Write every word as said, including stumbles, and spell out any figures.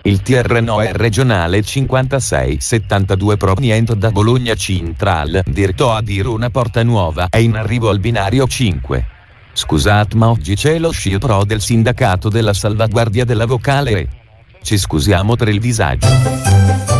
Il T R N O è regionale cinquantasei settantadue proveniente da Bologna Central, diretto a Diruna Porta Nuova, è in arrivo al binario cinque. Scusate, ma oggi c'è lo sciopero del sindacato della salvaguardia della vocale e ci scusiamo per il disagio.